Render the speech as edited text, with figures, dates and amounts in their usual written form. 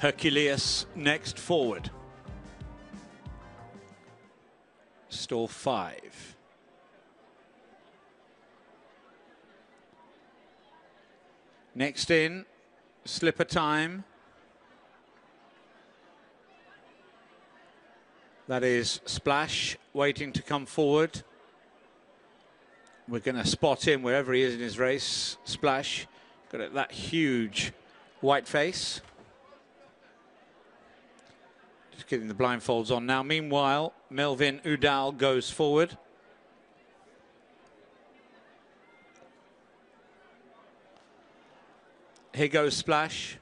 Hercules next forward. Stall 5. Next in, Slipper Time. That is Splash, waiting to come forward. We're going to spot him wherever he is in his race. Splash, got that huge white face. Just getting the blindfolds on now. Meanwhile, Melvin Udall goes forward. Here goes Splash.